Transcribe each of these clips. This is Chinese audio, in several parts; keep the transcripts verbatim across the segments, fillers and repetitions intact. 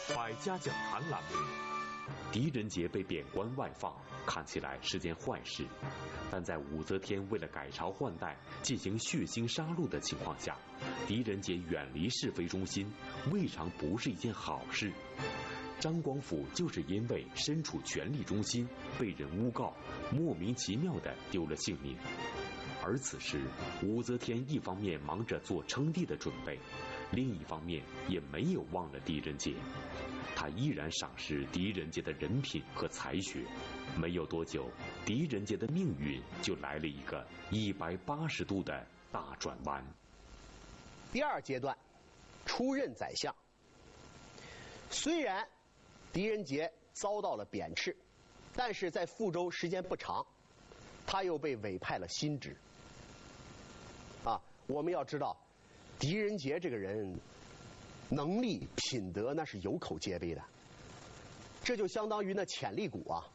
百家讲坛栏目，狄仁杰被贬官外放，看起来是件坏事，但在武则天为了改朝换代进行血腥杀戮的情况下，狄仁杰远离是非中心，未尝不是一件好事。张光辅就是因为身处权力中心，被人诬告，莫名其妙地丢了性命。而此时，武则天一方面忙着做称帝的准备，另一方面也没有忘了狄仁杰。他依然赏识狄仁杰的人品和才学。没有多久，狄仁杰的命运就来了一个一百八十度的大转弯。 第二阶段，出任宰相。虽然狄仁杰遭到了贬斥，但是在富州时间不长，他又被委派了新职。啊，我们要知道，狄仁杰这个人能力品德那是有口皆碑的，这就相当于那潜力股啊。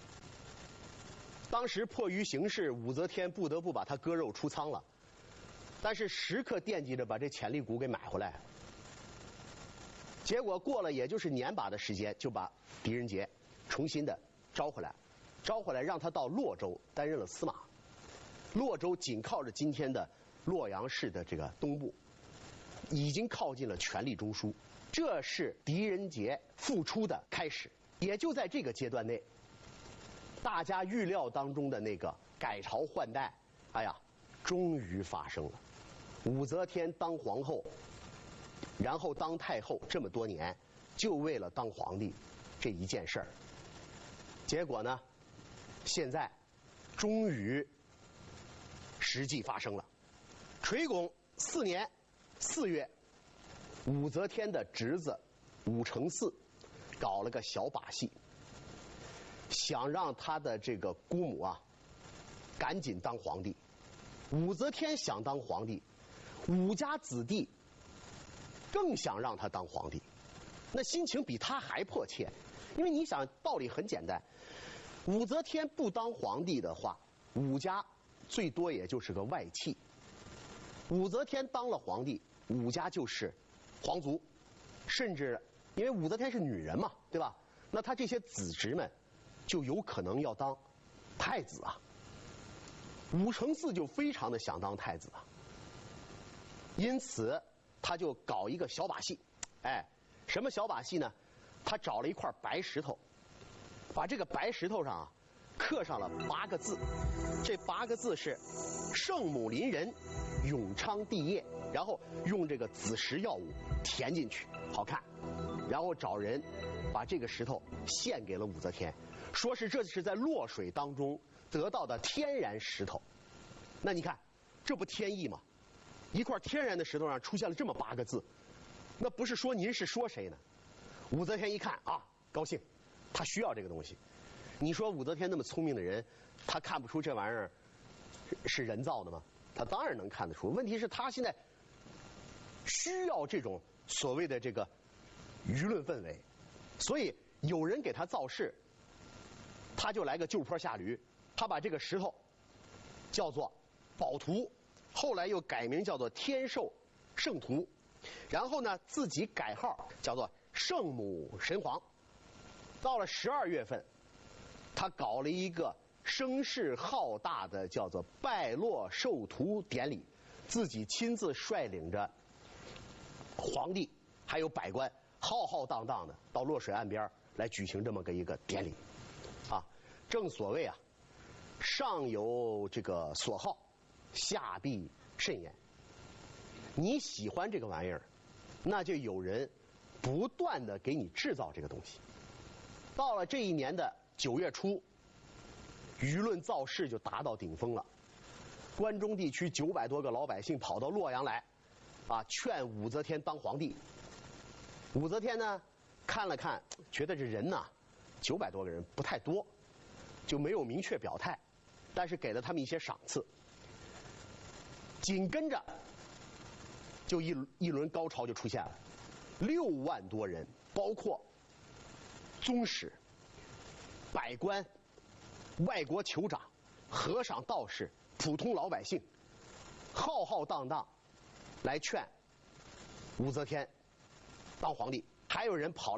当时迫于形势，武则天不得不把他割肉出仓了，但是时刻惦记着把这潜力股给买回来。结果过了也就是年把的时间，就把狄仁杰重新的招回来，招回来让他到洛州担任了司马。洛州紧靠着今天的洛阳市的这个东部，已经靠近了权力中枢，这是狄仁杰复出的开始。也就在这个阶段内，大家预料当中的那个改朝换代，哎呀，终于发生了。武则天当皇后，然后当太后这么多年，就为了当皇帝这一件事儿。结果呢，现在终于实际发生了。垂拱四年四月，武则天的侄子武承嗣搞了个小把戏，想让他的这个姑母啊赶紧当皇帝。武则天想当皇帝，武家子弟更想让他当皇帝，那心情比他还迫切。因为你想，道理很简单，武则天不当皇帝的话，武家最多也就是个外戚。武则天当了皇帝，武家就是皇族，甚至因为武则天是女人嘛，对吧？那她这些子侄们就有可能要当太子啊。武承嗣就非常的想当太子啊，因此他就搞一个小把戏。哎，什么小把戏呢？他找了一块白石头，把这个白石头上啊刻上了八个字，这八个字是圣母临人，永昌帝业，然后用这个子时药物填进去，好看。然后找人把这个石头献给了武则天，说是这是在洛水当中得到的天然石头。那你看，这不天意吗？一块天然的石头上出现了这么八个字，那不是说您是说谁呢？武则天一看啊，高兴，她需要这个东西。你说武则天那么聪明的人，她看不出这玩意儿是人造的吗？她当然能看得出。问题是她现在需要这种所谓的这个舆论氛围，所以有人给她造势，她就来个就坡下驴，她把这个石头叫做宝图，后来又改名叫做天寿圣图，然后呢自己改号叫做圣母神皇。到了十二月份，他搞了一个声势浩大的叫做拜洛授图典礼，自己亲自率领着皇帝还有百官浩浩荡荡的到洛水岸边来举行这么个一个典礼啊。正所谓啊，上有这个所好，下必甚焉。你喜欢这个玩意儿，那就有人不断的给你制造这个东西。到了这一年的九月初，舆论造势就达到顶峰了。关中地区九百多个老百姓跑到洛阳来，啊，劝武则天当皇帝。武则天呢，看了看，觉得这人呐，九百多个人不太多，就没有明确表态，但是给了他们一些赏赐。紧跟着，就一一轮高潮就出现了，六万多人，包括宗室、百官、外国酋长、和尚、道士、普通老百姓，浩浩荡荡来劝武则天当皇帝，还有人跑